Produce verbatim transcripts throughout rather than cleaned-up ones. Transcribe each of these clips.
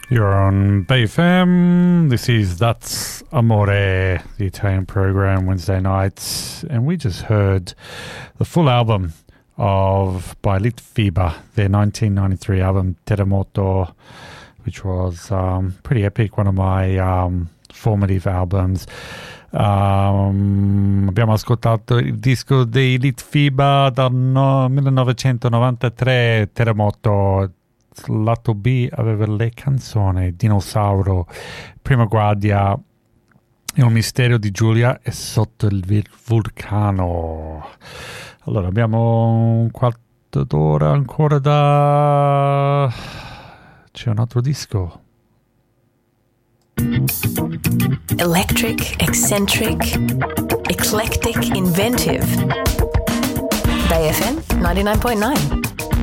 You're on B F M. This is That's Amore, the Italian program, Wednesday nights. And we just heard the full album of by Litfiba, their nineteen ninety-three album Terremoto, which was um, pretty epic, one of my um, formative albums. Um, abbiamo ascoltato il disco dei Litfiba dal no, millenovecentonovantatré, Terremoto. Lato B aveva le canzoni Dinosauro, Prima Guardia, Il mistero di Giulia e Sotto il vulcano. Allora abbiamo un quarto d'ora ancora da... c'è un altro disco. Electric, eccentric, eclectic, inventive. Bay F M ninety-nine point nine.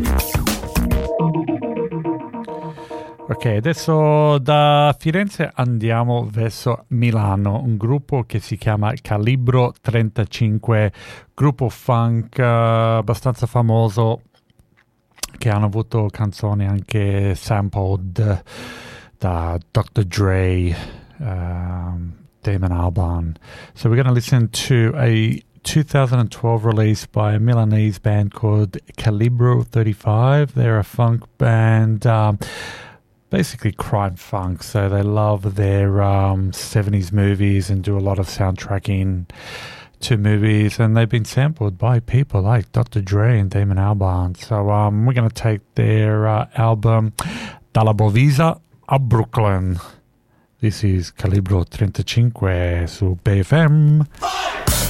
Ok, adesso da Firenze andiamo verso Milano, un gruppo che si chiama Calibro trentacinque, gruppo funk uh, abbastanza famoso, che hanno avuto canzoni anche sampled da doctor Dre, um, Damon Albarn. So we're going to listen to a two thousand twelve release by a Milanese band called Calibro thirty-five. They're a funk band, um, basically crime funk, so they love their um, seventies movies and do a lot of soundtracking to movies, and they've been sampled by people like doctor Dre and Damon Albarn. So um, we're going to take their uh, album Dalla Bovisa a Brooklyn. This is Calibro trentacinque su B F M. Five!